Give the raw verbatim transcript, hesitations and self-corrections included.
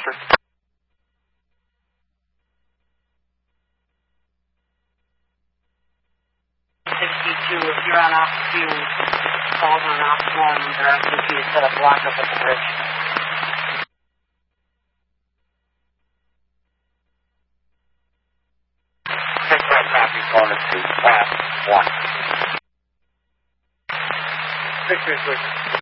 Roger. sixty-two, if you're on off fuel, calls on off one, they're asking you to set a block up at the bridge. six right copy, bonus to class one. Victor,